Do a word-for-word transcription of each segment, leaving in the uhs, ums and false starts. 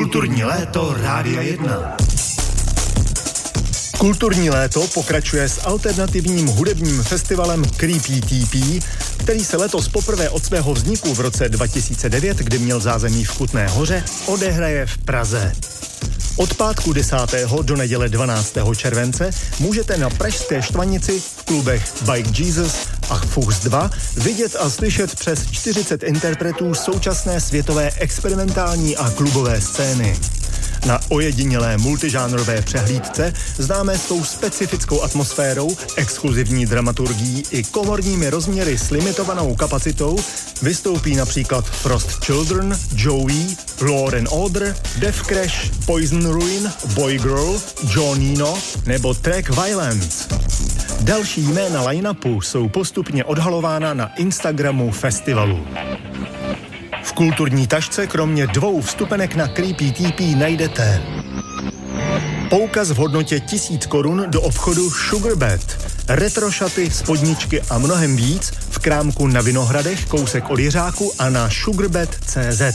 Kulturní léto Rádia jedna. Kulturní léto pokračuje s alternativním hudebním festivalem Creepy T P, který se letos poprvé od svého vzniku v roce dva tisíce devět, kdy měl zázemí v Kutné Hoře, odehraje v Praze. Od pátku desátého do neděle dvanáctého července můžete na pražské Štvanici v klubech Bike Jesus a Fuchs dva vidět a slyšet přes čtyřicet interpretů současné světové experimentální a klubové scény. Na ojedinělé multižánrové přehlídce známé svou specifickou atmosférou, exkluzivní dramaturgií i komorními rozměry s limitovanou kapacitou vystoupí například Frost Children, Joey, Law and Order, Death Crash, Poison Ruin, Boy Girl, John Nino nebo Track Violence. Další jména line-upu jsou postupně odhalována na Instagramu festivalu. V kulturní tašce kromě dvou vstupenek na Creepy T P najdete poukaz v hodnotě tisíc korun do obchodu Sugarbet, retro šaty, spodničky a mnohem víc v krámku na Vinohradech, kousek od Jiřáku a na sugarbet tečka cé zet.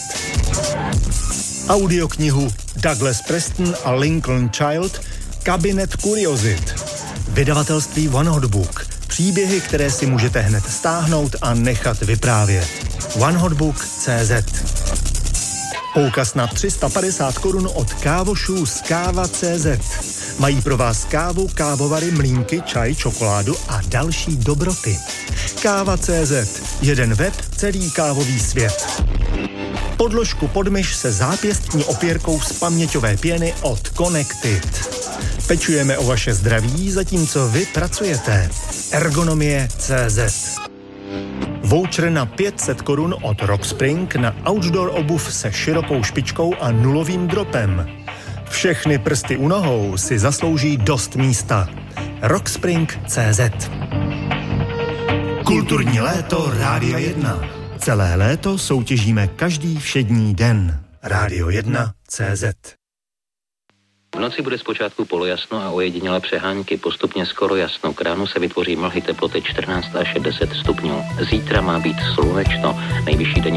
Audioknihu Douglas Preston a Lincoln Child Kabinet kuriozit. Vydavatelství One Hot Book. Příběhy, které si můžete hned stáhnout a nechat vyprávět. one hot book tečka cé zet. Poukaz na tři sta padesát korun od kávošů z káva tečka cé zet. Mají pro vás kávu, kávovary, mlýnky, čaj, čokoládu a další dobroty. káva tečka cé zet. Jeden web, celý kávový svět. Podložku pod myš se zápěstní opěrkou z paměťové pěny od Connected. Pečujeme o vaše zdraví, zatímco vy pracujete. ergonomie tečka cé zet. Voucher na pět set korun od Rockspring na outdoor obuv se širokou špičkou a nulovým dropem. Všechny prsty u nohou si zaslouží dost místa. Rockspring tečka cé zet. Kulturní léto Rádia jedna. Celé léto soutěžíme každý všední den. Rádio jedna tečka cé zet. V noci bude zpočátku polojasno a ojedinělé přehánky, postupně skoro jasno. K ránu se vytvoří mlhy, teploty čtrnáct až deset stupňů. Zítra má být slunečno, nejvyšší denní